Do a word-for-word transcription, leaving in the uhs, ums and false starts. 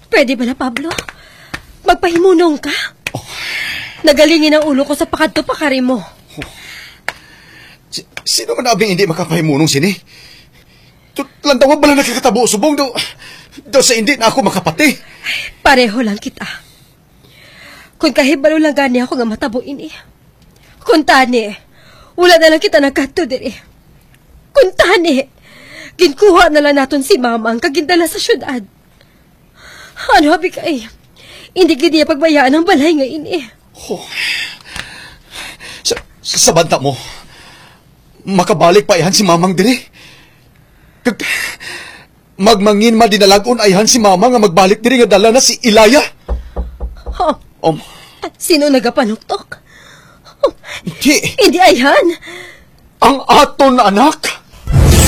Pwede ba na, Pablo? Magpahimunong ka? Oh. Nagalingin ang ulo ko sa pakadto pakari mo. Oh. Si, sino man abing hindi makapahimunong sini? Lantaw ba lang nakakatabo subong daw, daw sa hindi na ako makapati. Ay, pareho lang kita. Kung kahibalo lang gani ako nga matabo ini. Kung tani, wala na lang kita nagkato diri. Kung tani, ginkuha na lang naton si mama ang kagindala sa syudad. Ano habi ka eh? Hindi gidi pagbayaan ang balay nga ini. Oh. Sa, sa banta mo, makabalik pa ihan si mamang diri. Kag, magmangin madinalagon ayhan si mama nga magbalik diri nga dala na si Ilaya. Huh? Um, Sino nagapanuktok? Hindi. Hindi ayhan. Ang aton na anak.